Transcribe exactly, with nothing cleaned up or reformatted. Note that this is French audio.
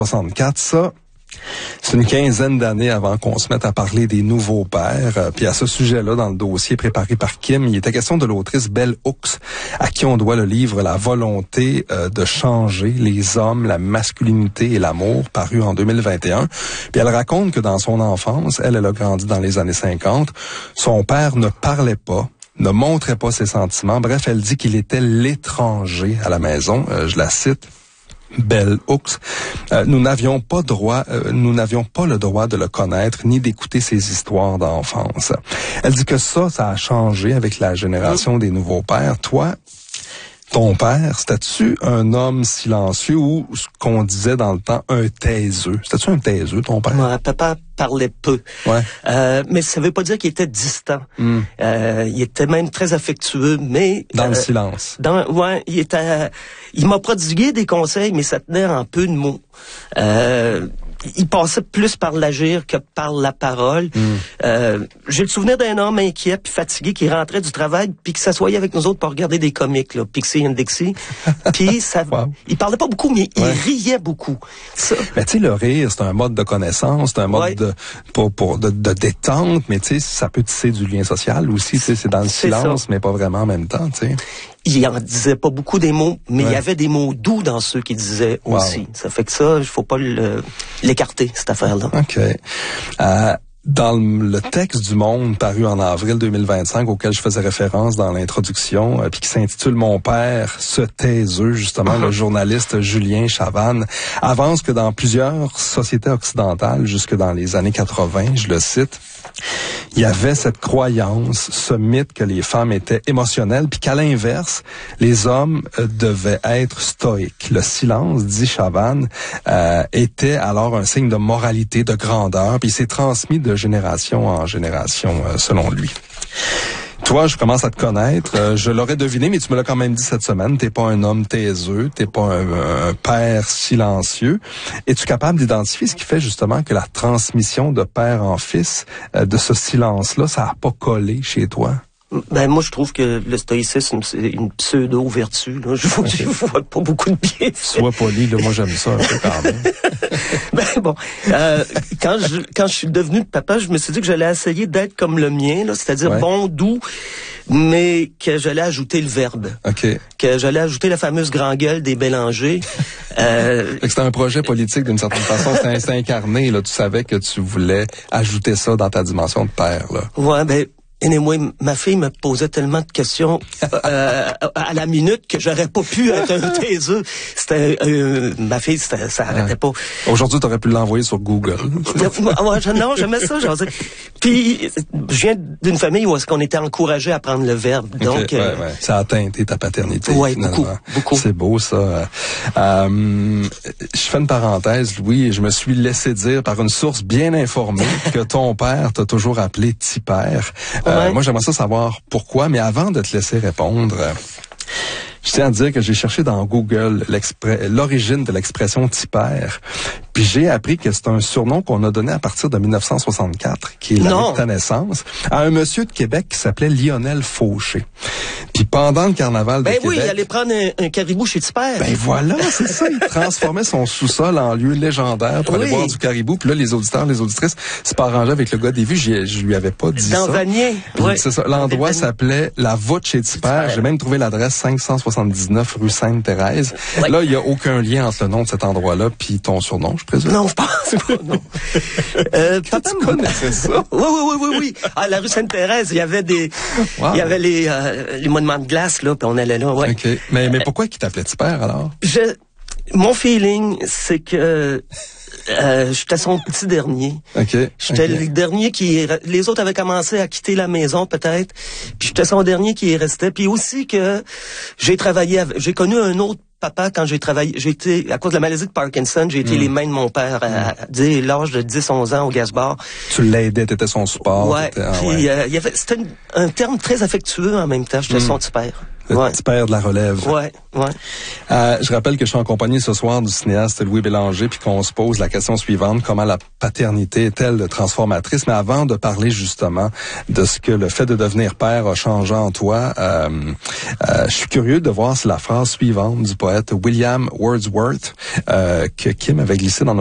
soixante-quatre, ça, c'est une quinzaine d'années avant qu'on se mette à parler des nouveaux pères. Euh, puis à ce sujet-là, dans le dossier préparé par Kim, il était question de l'autrice Bell Hooks, à qui on doit le livre La volonté euh, de changer les hommes, la masculinité et l'amour, paru en deux mille vingt et un. Puis elle raconte que dans son enfance, elle, elle a grandi dans les années cinquante, son père ne parlait pas, ne montrait pas ses sentiments. Bref, elle dit qu'il était l'étranger à la maison. Euh, je la cite. Bell Hooks, euh, nous n'avions pas droit, euh, nous n'avions pas le droit de le connaître ni d'écouter ses histoires d'enfance. Elle dit que ça, ça a changé avec la génération des nouveaux pères. Toi, ton père, c'était-tu un homme silencieux ou ce qu'on disait dans le temps, un taiseux? C'était-tu un taiseux, ton père? Ouais, papa parlait peu. Ouais. Euh, mais ça veut pas dire qu'il était distant. Mm. Euh, il était même très affectueux, mais... Dans euh, le silence. Dans, ouais, il était... Il m'a prodigué des conseils, mais ça tenait en peu de mots. Euh... Il passait plus par l'agir que par la parole. Mm. Euh, j'ai le souvenir d'un homme inquiet puis fatigué qui rentrait du travail puis qui s'assoyait avec nous autres pour regarder des comiques, là, Pixie and Dixie. Puis ça, wow. Il parlait pas beaucoup, mais il ouais. riait beaucoup. Ça. Mais tu sais, le rire, c'est un mode de connaissance, c'est un mode ouais. de pour, pour de, de détente, mais tu sais, ça peut tisser du lien social aussi. Tu sais, c'est dans le c'est silence, ça. Mais pas vraiment en même temps, tu sais. Il en disait pas beaucoup des mots, mais ouais. il y avait des mots doux dans ceux qu'il disait wow. aussi. Ça fait que ça, il faut pas le, l'écarter, cette affaire-là. OK. Euh, dans le texte du Monde paru en avril deux mille vingt-cinq, auquel je faisais référence dans l'introduction, euh, puis qui s'intitule « Mon père, ce taiseux », justement, uh-huh. le journaliste Julien Chavannes avance que dans plusieurs sociétés occidentales, jusque dans les années quatre-vingts, je le cite, il y avait cette croyance, ce mythe que les femmes étaient émotionnelles, puis qu'à l'inverse, les hommes euh, devaient être stoïques. Le silence, dit Chavannes, euh, était alors un signe de moralité, de grandeur, puis il s'est transmis de génération en génération, euh, selon lui. Toi, je commence à te connaître. Euh, je l'aurais deviné, mais tu me l'as quand même dit cette semaine. T'es pas un homme taiseux, t'es pas un, un père silencieux. Es-tu capable d'identifier ce qui fait justement que la transmission de père en fils, euh, de ce silence-là, ça a pas collé chez toi? Ben moi je trouve que le stoïcisme c'est une pseudo-vertu. Là. Je vois, je vois pas beaucoup de bienfaits. Sois poli, là, moi j'aime ça un peu quand même. Ben bon, euh, quand je quand je suis devenu papa, je me suis dit que j'allais essayer d'être comme le mien, là, c'est-à-dire ouais. bon, doux, mais que j'allais ajouter le verbe. OK. Que j'allais ajouter la fameuse grand gueule des Bélanger. Euh, c'était un projet politique d'une certaine façon, c'était, c'était incarné, là, tu savais que tu voulais ajouter ça dans ta dimension de père, là. Ouais, ben anyway, ma fille me posait tellement de questions euh, à la minute que j'aurais pas pu être un taiseux. C'était euh, ma fille, c'était, ça arrêtait pas. Aujourd'hui, tu aurais pu l'envoyer sur Google. Non, j'aimais ça. Genre, puis, je viens d'une famille où est-ce qu'on était encouragé à prendre le verbe. Donc, okay, ouais, ouais. Ça a teinté ta paternité. Oui, finalement. beaucoup, beaucoup. C'est beau ça. Euh, je fais une parenthèse, Louis, et je me suis laissé dire par une source bien informée que ton père t'a toujours appelé petit père. Euh, ouais. Moi, j'aimerais ça savoir pourquoi, mais avant de te laisser répondre, euh, je tiens à dire que j'ai cherché dans Google l'origine de l'expression tipère, puis j'ai appris que c'est un surnom qu'on a donné à partir de dix-neuf cent soixante-quatre, qui est l'année de ta naissance, à un monsieur de Québec qui s'appelait Lionel Fauché. Puis pendant le carnaval de ben Québec... Ben oui, il allait prendre un, un caribou chez Tipère. Ben voilà, c'est ça. Il transformait son sous-sol en lieu légendaire pour oui. aller boire du caribou. Puis là, les auditeurs, les auditrices, c'est pas arrangé avec le gars des vues. Je, je lui avais pas dit Dans ça. Vanier. Oui. C'est ça. L'endroit s'appelait La Voûte chez Tipère. J'ai même trouvé l'adresse cinq cent soixante-dix-neuf rue Sainte-Thérèse. Oui. Là, il y a aucun lien entre le nom de cet endroit-là puis ton surnom, je présume. Non, je pense pas, non. euh, papa tu connaissais ça? Oui, oui, oui, oui, oui. À la rue Sainte-Thérèse, il y avait des, wow. il y avait les, euh, les monuments de glace, là, puis on allait là, ouais. OK. Mais, mais pourquoi qu'il t'appelait Tipère, alors? Je, mon feeling, c'est que, euh, j'étais son petit dernier. OK. J'étais okay. le dernier qui, les autres avaient commencé à quitter la maison, peut-être. Puis j'étais son dernier qui y restait. Puis aussi que j'ai travaillé, avec, j'ai connu un autre papa quand j'ai travaillé, j'ai été, à cause de la maladie de Parkinson, j'ai été mm. les mains de mon père à, à dès l'âge de dix onze ans au Gaz-Bar. Tu l'aidais, t'étais son support. Ouais, ah, puis ouais. euh, il y avait, c'était une, un terme très affectueux en même temps, j'étais mm. son petit père. Le ouais. petit père de la relève. Ouais, ouais. Euh, je rappelle que je suis en compagnie ce soir du cinéaste Louis Bélanger, puis qu'on se pose la question suivante: comment la paternité est-elle transformatrice? Mais avant de parler justement de ce que le fait de devenir père a changé en toi, euh, euh, je suis curieux de voir si la phrase suivante du poète William Wordsworth, euh, que Kim avait glissé dans